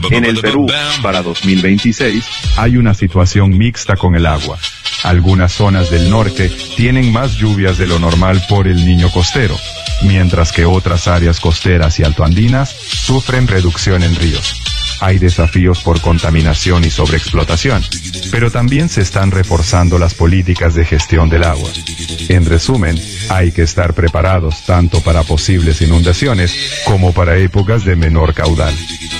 En el Perú, para 2026, hay una situación mixta con el agua. Algunas zonas del norte tienen más lluvias de lo normal por el Niño costero, mientras que otras áreas costeras y altoandinas sufren reducción en ríos. Hay desafíos por contaminación y sobreexplotación, pero también se están reforzando las políticas de gestión del agua. En resumen, hay que estar preparados tanto para posibles inundaciones como para épocas de menor caudal.